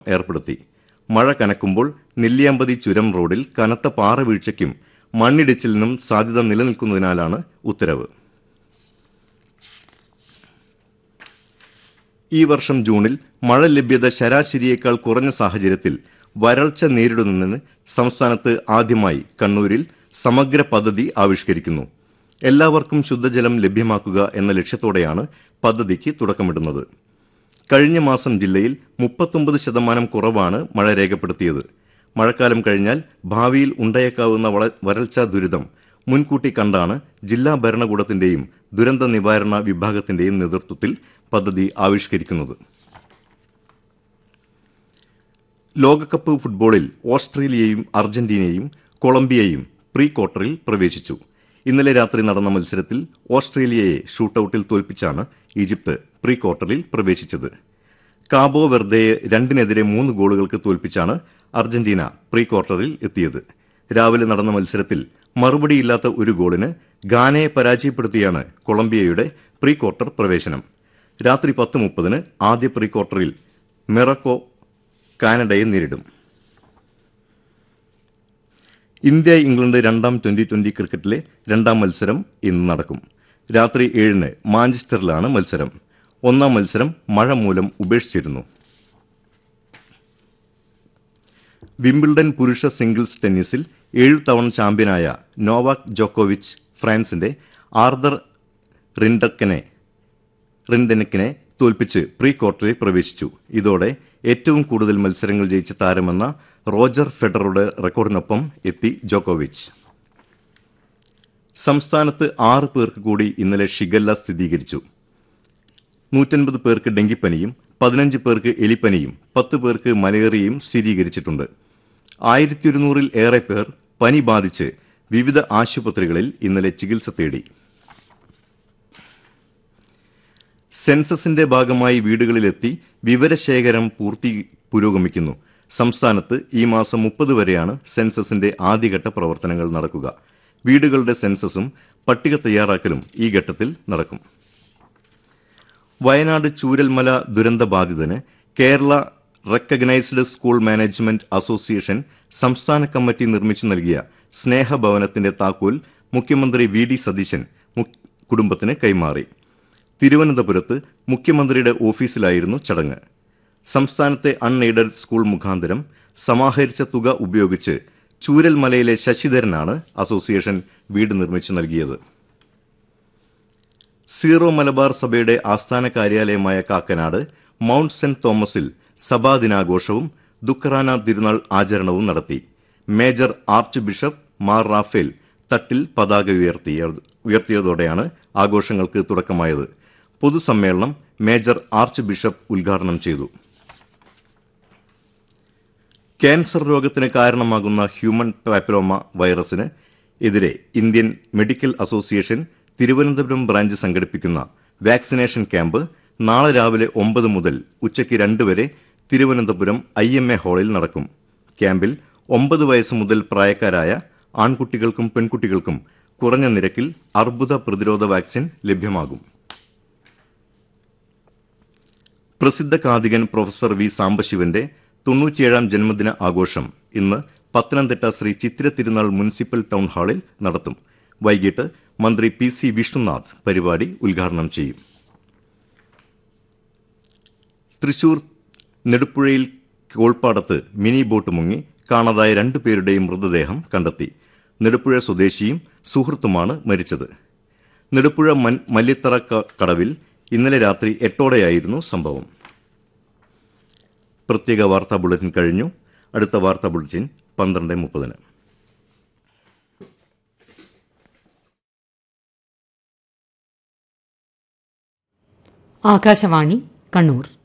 ഏർപ്പെടുത്തി. മഴ കനക്കുമ്പോൾ നെല്ലിയാമ്പതി ചുരം റോഡിൽ കനത്ത പാറവീഴ്ചയ്ക്കും മണ്ണിടിച്ചിലിനും സാധ്യത നിലനിൽക്കുന്നതിനാലാണ് ഉത്തരവ്. ഈ വർഷം ജൂണിൽ മഴ ലഭ്യത ശരാശരിയേക്കാൾ കുറഞ്ഞ സാഹചര്യത്തിൽ വരൾച്ച നേരിടുന്നതിന് സംസ്ഥാനത്ത് ആദ്യമായി കണ്ണൂരിൽ സമഗ്ര പദ്ധതി ആവിഷ്കരിക്കുന്നു. എല്ലാവർക്കും ശുദ്ധജലം ലഭ്യമാക്കുക എന്ന ലക്ഷ്യത്തോടെയാണ് പദ്ധതിക്ക് തുടക്കമിടുന്നത്. കഴിഞ്ഞ മാസം ജില്ലയിൽ 39% കുറവാണ് മഴ രേഖപ്പെടുത്തിയത്. മഴക്കാലം കഴിഞ്ഞാൽ ഭാവിയിൽ ഉണ്ടായേക്കാവുന്ന വരൾച്ചാ ദുരിതം മുൻകൂട്ടി കണ്ടാണ് ജില്ലാ ഭരണകൂടത്തിന്റെയും ദുരന്ത നിവാരണ വിഭാഗത്തിന്റെയും നേതൃത്വത്തിൽ പദ്ധതി ആവിഷ്കരിക്കുന്നത്. ലോകകപ്പ് ഫുട്ബോളിൽ ഓസ്ട്രേലിയയും അർജന്റീനയും കൊളംബിയയും പ്രീ ക്വാർട്ടറിൽ പ്രവേശിച്ചു. ഇന്നലെ രാത്രി നടന്ന മത്സരത്തിൽ ഓസ്ട്രേലിയയെ ഷൂട്ടൌട്ടിൽ തോൽപ്പിച്ചാണ് ഈജിപ്ത് പ്രീ ക്വാർട്ടറിൽ പ്രവേശിച്ചത്. കാബോ വെർദയെ 2-3 ഗോളുകൾക്ക് തോൽപ്പിച്ചാണ് അർജന്റീന പ്രീ ക്വാർട്ടറിൽ എത്തിയത്. രാവിലെ നടന്ന മത്സരത്തിൽ മറുപടിയില്ലാത്ത ഒരു ഗോളിന് ഗാനയെ പരാജയപ്പെടുത്തിയാണ് കൊളംബിയയുടെ പ്രീ ക്വാർട്ടർ പ്രവേശനം. രാത്രി 10:30 ആദ്യ പ്രീ ക്വാർട്ടറിൽ മൊറോക്കോ കാനഡയെ നേരിടും. ഇന്ത്യ ഇംഗ്ലണ്ട് രണ്ടാം ട്വന്റി ക്രിക്കറ്റിലെ രണ്ടാം മത്സരം ഇന്ന് നടക്കും. രാത്രി 7 മാഞ്ചസ്റ്ററിലാണ് മത്സരം. ഒന്നാം മത്സരം മഴ മൂലം ഉപേക്ഷിച്ചിരുന്നു. വിംബിൾഡൺ പുരുഷ സിംഗിൾസ് ടെന്നീസിൽ 7 തവണ ചാമ്പ്യനായ നോവാക് ജോക്കോവിച്ച് ഫ്രാൻസിന്റെ ആർതർ റിൻഡെനിക്കിനെ തോൽപ്പിച്ച് പ്രീ ക്വാർട്ടറിൽ പ്രവേശിച്ചു. ഇതോടെ ഏറ്റവും കൂടുതൽ മത്സരങ്ങൾ ജയിച്ച താരമെന്ന റോജർ ഫെഡററുടെ റെക്കോർഡിനൊപ്പം എത്തി ജോക്കോവിച്ച്. സംസ്ഥാനത്ത് 6 പേർക്ക് കൂടി ഇന്നലെ ഷിഗല്ല സ്ഥിരീകരിച്ചു. 150 പേർക്ക് ഡെങ്കിപ്പനിയും 15 പേർക്ക് എലിപ്പനിയും 10 പേർക്ക് മലേറിയയും സ്ഥിരീകരിച്ചിട്ടുണ്ട്. 1200-ൽ ഏറെ പേർ പനി ബാധിച്ച് വിവിധ ആശുപത്രികളിൽ ഇന്നലെ ചികിത്സ തേടി. സെൻസസിന്റെ ഭാഗമായി വീടുകളിലെത്തി വിവരശേഖരം പുരോഗമിക്കുന്നു. സംസ്ഥാനത്ത് ഈ മാസം 30 വരെയാണ് സെൻസസിന്റെ ആദ്യഘട്ട പ്രവർത്തനങ്ങൾ നടക്കുക. വീടുകളുടെ സെൻസസും പട്ടിക തയ്യാറാക്കലും ഈ ഘട്ടത്തിൽ നടക്കും. വയനാട് ചൂരൽമല ദുരന്ത ബാധിതന് Kerala recognised school management association സംസ്ഥാന കമ്മിറ്റി നിർമ്മിച്ചു നൽകിയ സ്നേഹഭവനത്തിന്റെ താക്കോൽ മുഖ്യമന്ത്രി വി.ഡി. സതീശൻ കുടുംബത്തിന് കൈമാറി. തിരുവനന്തപുരത്ത് മുഖ്യമന്ത്രിയുടെ ഓഫീസിലായിരുന്നു ചടങ്ങ്. സംസ്ഥാനത്തെ അൺഎയ്ഡഡ് സ്കൂൾ മുഖാന്തരം സമാഹരിച്ച തുക ഉപയോഗിച്ച് ചൂരൽമലയിലെ ശശിധരനാണ് അസോസിയേഷൻ വീട് നിർമ്മിച്ചു നൽകിയത്. സീറോ മലബാർ സഭയുടെ ആസ്ഥാന കാര്യാലയമായ കാക്കനാട് മൌണ്ട് സെന്റ് തോമസിൽ സഭാദിനാഘോഷവും ദുഃഖറാന തിരുനാൾ ആചരണവും നടത്തി. Major arch bishop Mar Raphael Thattil പതാക ഉയർത്തിയതോടെയാണ് ആഘോഷങ്ങൾക്ക് തുടക്കമായത്. പൊതുസമ്മേളനം മേജർ ആർച്ച് ബിഷപ്പ് ഉദ്ഘാടനം ചെയ്തു. ക്യാൻസർ രോഗത്തിന് കാരണമാകുന്ന ഹ്യൂമൻ പാപ്പിലോമ വൈറസിന് എതിരെ Indian medical association Thiruvananthapuram branch സംഘടിപ്പിക്കുന്ന വാക്സിനേഷൻ ക്യാമ്പ് നാളെ രാവിലെ 9 മുതൽ ഉച്ചയ്ക്ക് 2 വരെ തിരുവനന്തപുരം IMA ഹാളിൽ നടക്കും. ക്യാമ്പിൽ 9 വയസ്സ് മുതൽ പ്രായക്കാരായ ആൺകുട്ടികൾക്കും പെൺകുട്ടികൾക്കും കുറഞ്ഞ നിരക്കിൽ അർബുദ പ്രതിരോധ വാക്സിൻ ലഭ്യമാകും. പ്രസിദ്ധ കാഥികൻ പ്രൊഫസർ വി സാംബശിവന്റെ 97ാം ജന്മദിന ആഘോഷം ഇന്ന് പത്തനംതിട്ട ശ്രീ ചിത്തിര തിരുനാൾ മുനിസിപ്പൽ ടൗൺ ഹാളിൽ നടത്തും. വൈകിട്ട് മന്ത്രി PC വിഷ്ണുനാഥ് പരിപാടി ഉദ്ഘാടനം ചെയ്യും. തൃശൂർ നെടുപ്പുഴയിൽ കോൾപ്പാടത്ത് മിനി ബോട്ട് മുങ്ങി കാണാതായ 2 പേരുടെയും മൃതദേഹം കണ്ടെത്തി. നെടുപ്പുഴ സ്വദേശിയും സുഹൃത്തുമാണ് മരിച്ചത്. നെടുപ്പുഴ മല്ലിത്തറ കടവിൽ ഇന്നലെ രാത്രി 8ഓടെയായിരുന്നു സംഭവം. പ്രത്യേക വാർത്താ ബുള്ളറ്റിൻ കഴിഞ്ഞു. അടുത്ത വാർത്താ ബുള്ളറ്റിൻ 12:30. ആകാശവാണി കണ്ണൂർ.